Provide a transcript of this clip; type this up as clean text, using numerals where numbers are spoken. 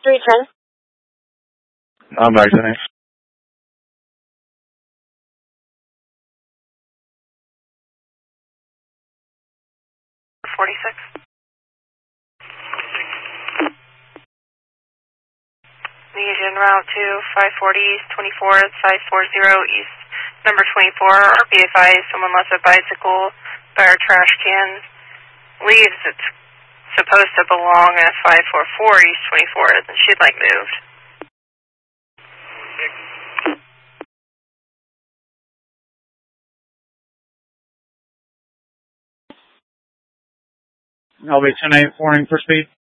310. I'm back to next. 46. Legion route to 540 East 24th, 540 East number 24. Be advised, someone left a bicycle by our trash can. Leaves it's supposed to belong at 544 East 24th, and she'd like moved. I'll be 10-8 warning for speed.